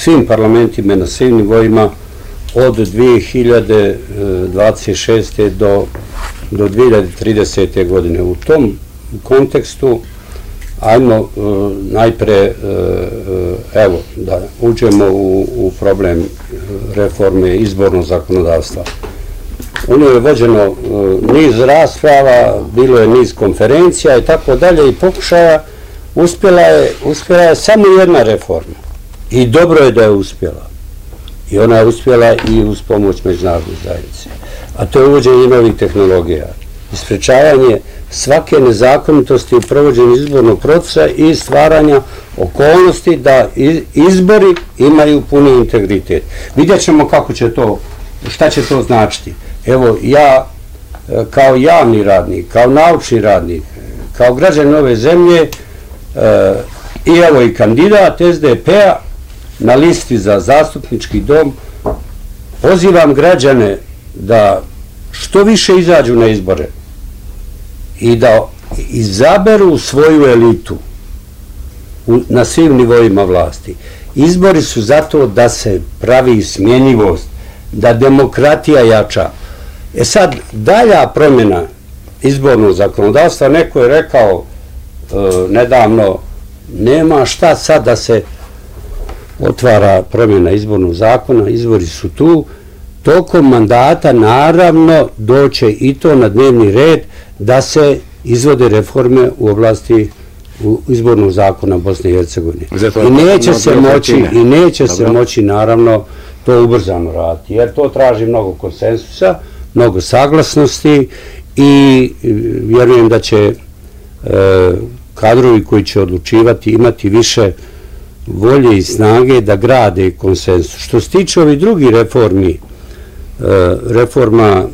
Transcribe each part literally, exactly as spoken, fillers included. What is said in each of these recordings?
svim parlamentima na svim nivoima od dvije hiljade dvadeset šeste do, do dvije hiljade tridesete godine. U tom kontekstu ajmo uh, najpre, uh, evo, da uđemo u, u problem reforme izbornog zakonodavstva. Ono je vođeno uh, niz rasprava, bilo je niz konferencija i tako dalje i pokušaja, uspjela je, uspjela je samo jedna reforma. I dobro je da je uspjela. I ona je uspjela i uz pomoć međunarodne zajednice. A to je uvođenje novih tehnologija. I sprečavanje svake nezakonitosti u provođenju izbornog procesa i stvaranja okolnosti da izbori imaju puni integritet. Vidjet ćemo kako će to, šta će to značiti. Evo, ja kao javni radnik, kao naučni radnik, kao građanin ove zemlje i evo i kandidat S D P-a na listi za zastupnički dom, pozivam građane da što više izađu na izbore i da izaberu svoju elitu na svim nivoima vlasti. Izbori su zato da se pravi smjenjivost, da demokratija jača. E sad, dalja promjena izbornog zakonodavstva, neko je rekao e, nedavno, nema šta sad da se otvara promjena izbornog zakona, izbori su tu, tokom mandata naravno doće i to na dnevni red da se izvode reforme u oblasti izbornog zakona Bosne i Hercegovine. I neće se moći, i neće se moći naravno to ubrzano raditi, jer to traži mnogo konsensusa, mnogo saglasnosti i vjerujem da će e, kadrovi koji će odlučivati imati više volje i snage da grade konsensus. Što se tiče ovih drugih reformi, e, reforma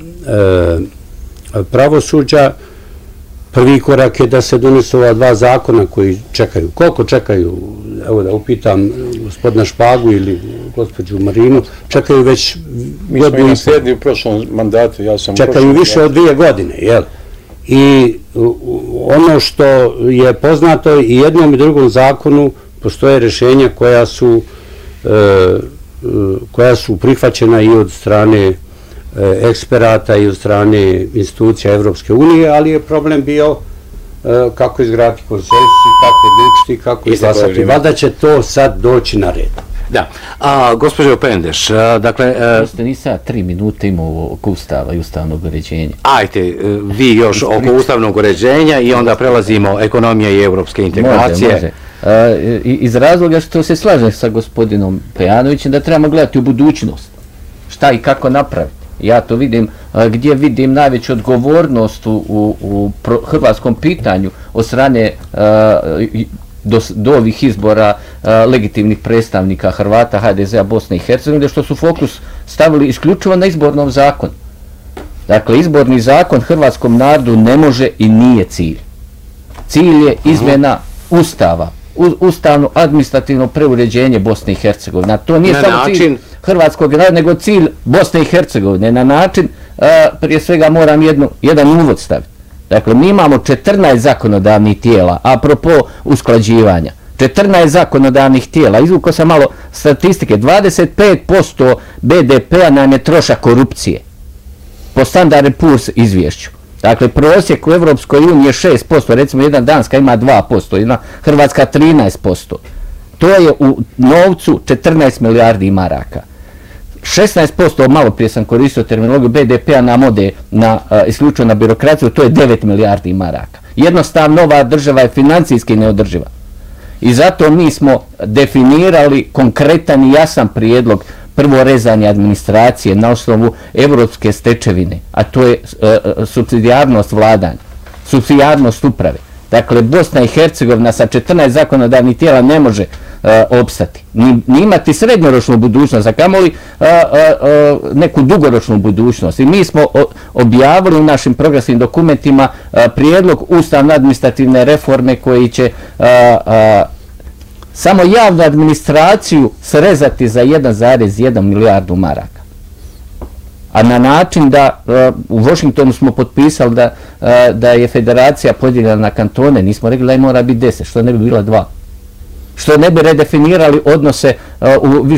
e, pravosuđa, prvi korak je da se donesu ova dva zakona koji čekaju. Koliko čekaju? Evo da upitam gospodina Špagu ili gospođu Marinu, čekaju već mi smo i nasledili u prošlom mandatu, ja sam čekaju više od dvije godine, jel? I ono što je poznato i jednom i drugom zakonu postoje rješenja koja su koja su prihvaćena i od strane eksperata i od strane institucija Evropske unije, ali je problem bio kako izgraditi konsensus i kako odlučiti, kako izglasati. Valjda će to sad doći na red. Da. A, gospođo Pendeš, a, dakle... Jeste nisa tri minute imao oko ustava i ustavnog uređenja. Ajte, vi još oko ustavnog uređenja i onda prelazimo ekonomija i evropske integracije. Može, može. A, iz razloga što se slažem sa gospodinom Pejanovićem da trebamo gledati u budućnost. Šta i kako napraviti. Ja to vidim, gdje vidim najveću odgovornost u, u, u pro, hrvatskom pitanju od strane a, do, do ovih izbora a, legitimnih predstavnika Hrvata, H D Z-a, Bosne i Hercegovine, što su fokus stavili isključivo na izbornom zakonu. Dakle, izborni zakon hrvatskom narodu ne može i nije cilj. Cilj je izmjena ustava, u, ustavno administrativno preuređenje Bosne i Hercegovine. To nije na samo način... cilj hrvatskog naroda, nego cilj Bosne i Hercegovine. Na način, a, prije svega moram jednu, jedan uvod staviti. Dakle, mi imamo četrnaest zakonodavnih tijela, apropo usklađivanja. četrnaest zakonodavnih tijela, izvukao sam malo statistike, dvadeset pet posto B D P-a nam je trošak korupcije. Po Standard and Poor's izvješću. Dakle, prosjek u Evropskoj uniji je šest posto, recimo jedna Danska ima dva posto, jedna Hrvatska trinaest posto. To je u novcu četrnaest milijardi maraka. šesnaest posto, malo prije sam koristio terminologiju, B D P-a nam ode na, uh, isključivo na birokraciju, to je devet milijardi maraka. Jednostavno, ova država je financijski neodrživa. I zato mi smo definirali konkretan i jasan prijedlog prvo rezanje administracije na osnovu evropske stečevine, a to je uh, supsidijarnost vladanja, supsidijarnost uprave. Dakle, Bosna i Hercegovina sa četrnaest zakonodavnih tijela ne može uh, opstati. Ni, ni imati srednjoročnu budućnost, a kamoli uh, uh, uh, neku dugoročnu budućnost. I mi smo o, objavili u našim programskim dokumentima uh, prijedlog ustavno administrativne reforme koji će uh, uh, samo javnu administraciju srezati za jedan zarez jedan milijardu maraka. A na način da uh, u Washingtonu smo potpisali da, uh, da je federacija podijeljena na kantone, nismo rekli da je mora biti deset, što ne bi bila dva. Što ne bi redefinirali odnose uh, u